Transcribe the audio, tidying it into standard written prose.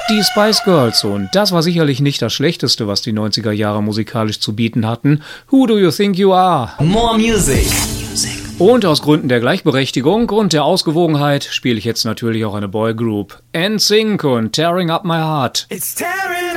Die Spice Girls, und das war sicherlich nicht das Schlechteste, was die 90er Jahre musikalisch zu bieten hatten. Who do you think you are? More music. Und aus Gründen der Gleichberechtigung und der Ausgewogenheit spiele ich jetzt natürlich auch eine Boygroup. NSYNC und Tearing Up My Heart. It's tearing